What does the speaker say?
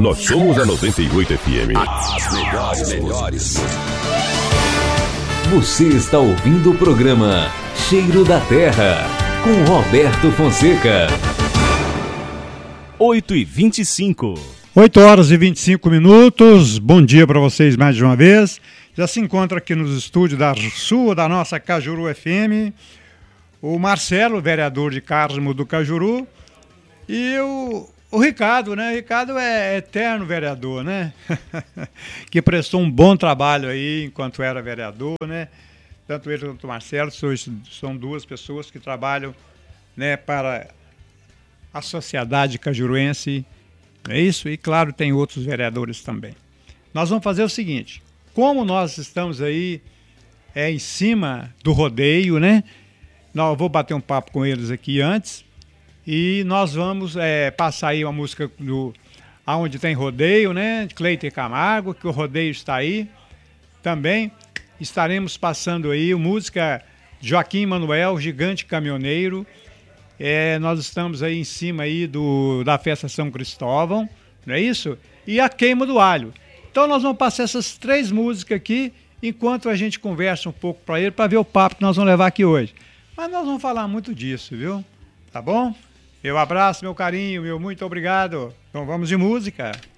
Nós somos a 98 FM. As melhores. Você está ouvindo o programa Cheiro da Terra, com Roberto Fonseca. 8h25. 8h25. Bom dia para vocês mais de uma vez. Já se encontra aqui nos estúdios da nossa Cajuru FM, o Marcelo, vereador de Carmo do Cajuru, e o Ricardo, né? O Ricardo é eterno vereador, né? Que prestou um bom trabalho aí enquanto era vereador, né? Tanto ele quanto o Marcelo são duas pessoas que trabalham, né, para a sociedade cajuruense, é isso? E claro, tem outros vereadores também. Nós vamos fazer o seguinte, como nós estamos aí em cima do rodeio, né? Eu vou bater um papo com eles aqui antes e nós vamos passar aí uma música aonde tem rodeio, né? De Cleiton Camargo, que o rodeio está aí. Também estaremos passando aí música Joaquim Manuel, Gigante Caminhoneiro. Nós estamos aí em cima aí da festa São Cristóvão, não é isso? E a Queima do Alho. Então nós vamos passar essas três músicas aqui, enquanto a gente conversa um pouco para ele, para ver o papo que nós vamos levar aqui hoje. Mas nós vamos falar muito disso, viu? Tá bom? Meu abraço, meu carinho, meu muito obrigado. Então vamos de música.